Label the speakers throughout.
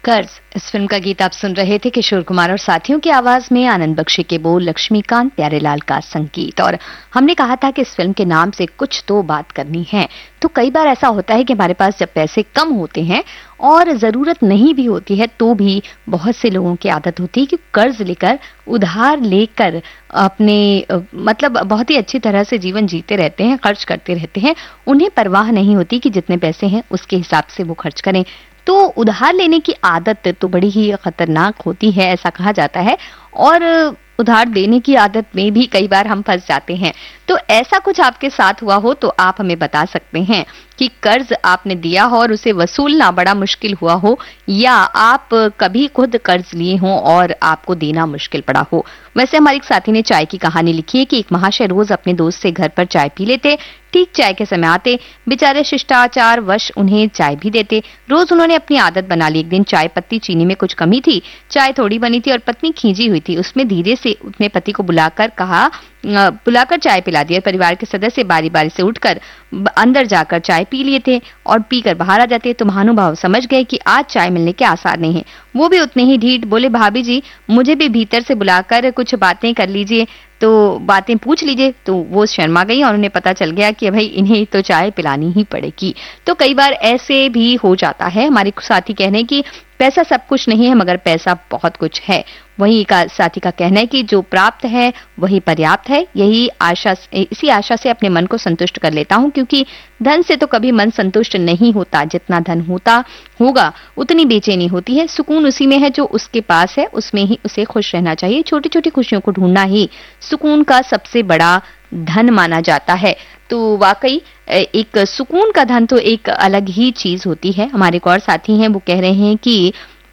Speaker 1: कर्ज, इस फिल्म का गीत आप सुन रहे थे किशोर कुमार और साथियों की आवाज में। आनंद बख्शी के बोल, लक्ष्मीकांत प्यारेलाल का संगीत। और हमने कहा था कि इस फिल्म के नाम से कुछ तो बात करनी है। तो कई बार ऐसा होता है कि हमारे पास जब पैसे कम होते हैं और जरूरत नहीं भी होती है तो भी बहुत से लोगों की आदत होती है कि कर्ज लेकर, उधार लेकर अपने मतलब बहुत ही अच्छी तरह से जीवन जीते रहते हैं, खर्च करते रहते हैं। उन्हें परवाह नहीं होती कि जितने पैसे हैं उसके हिसाब से वो खर्च करें। तो उधार लेने की आदत तो बड़ी ही खतरनाक होती है, ऐसा कहा जाता है। और उधार देने की आदत में भी कई बार हम फंस जाते हैं। तो ऐसा कुछ आपके साथ हुआ हो तो आप हमें बता सकते हैं कि कर्ज आपने दिया हो और उसे वसूलना बड़ा मुश्किल हुआ हो, या आप कभी खुद कर्ज लिए हो और आपको देना मुश्किल पड़ा हो। वैसे हमारे एक साथी ने चाय की कहानी लिखी है कि एक महाशय रोज अपने दोस्त से घर पर चाय पी लेते। ठीक चाय के समय आते, बेचारे शिष्टाचार वश उन्हें चाय भी देते। रोज उन्होंने अपनी आदत बना ली। एक दिन चाय पत्ती चीनी में कुछ कमी थी, चाय थोड़ी बनी थी और पत्नी खींची हुई थी। उसमें धीरे से अपने पति को बुलाकर चाय पिला दी। और परिवार के सदस्य बारी बारी से उठकर अंदर जाकर चाय पी लिए थे और पीकर बाहर आ जाते। तो महानुभाव समझ गए कि आज चाय मिलने के आसार नहीं है। वो भी उतने ही ढीठ, बोले भाभी जी मुझे भी भीतर से बुलाकर कुछ बातें कर लीजिए, तो बातें पूछ लीजिए। तो वो शर्मा गई और उन्हें पता चल गया कि भाई इन्हें तो चाय पिलानी ही पड़ेगी। तो कई बार ऐसे भी हो जाता है। हमारे साथी कहने की पैसा सब कुछ नहीं है मगर पैसा बहुत कुछ है। वही एक साथी का कहना है कि जो प्राप्त है वही पर्याप्त है। इसी आशा से अपने मन को संतुष्ट कर लेता हूँ, क्योंकि धन से तो कभी मन संतुष्ट नहीं होता। जितना धन होगा उतनी बेचैनी होती है। सुकून उसी में है जो उसके पास है, उसमें ही उसे खुश रहना चाहिए। छोटी छोटी खुशियों को ढूंढना ही सुकून का सबसे बड़ा धन माना जाता है। तो वाकई एक सुकून का धन तो एक अलग ही चीज होती है। हमारे एक और साथी हैं, वो कह रहे हैं कि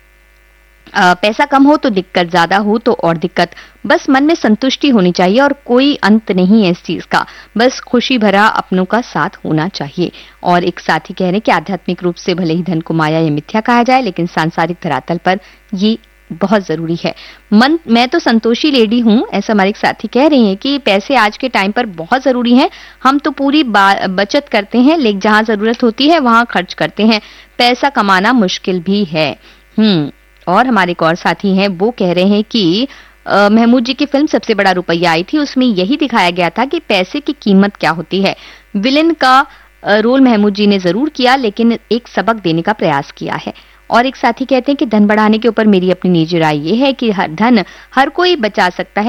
Speaker 1: पैसा कम हो तो दिक्कत, ज्यादा हो तो और दिक्कत। बस मन में संतुष्टि होनी चाहिए और कोई अंत नहीं है इस चीज का। बस खुशी भरा अपनों का साथ होना चाहिए। और एक साथी कह रहे हैं कि आध्यात्मिक रूप से भले ही धन को माया या मिथ्या कहा जाए, लेकिन सांसारिक धरातल पर ये बहुत जरूरी है। मैं तो संतोषी लेडी हूँ, ऐसा हमारे एक साथी कह रहे हैं कि पैसे आज के टाइम पर बहुत जरूरी हैं। हम तो पूरी बचत करते हैं, लेकिन जहां जरूरत होती है वहां खर्च करते हैं। पैसा कमाना मुश्किल भी है। और हमारे एक और साथी हैं, वो कह रहे हैं कि महमूद जी की फिल्म सबसे बड़ा रुपया आई थी, उसमें यही दिखाया गया था कि पैसे की कीमत क्या होती है। विलेन का रोल महमूद जी ने जरूर किया, लेकिन एक सबक देने का प्रयास किया है। और एक साथी कहते हैं कि धन बढ़ाने के ऊपर मेरी अपनी निजी राय ये है कि धन हर कोई बचा सकता है,